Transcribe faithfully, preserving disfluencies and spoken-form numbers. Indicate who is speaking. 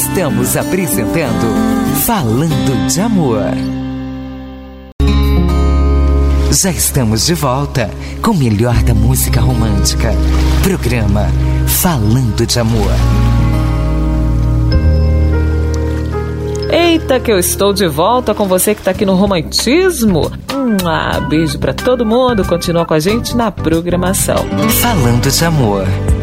Speaker 1: Estamos apresentando Falando de Amor. Já estamos de volta com o melhor da música romântica. Programa Falando de Amor.
Speaker 2: Eita, que eu estou de volta com você que está aqui no Romantismo. Um beijo para todo mundo. Continua com a gente na programação.
Speaker 1: Falando de Amor.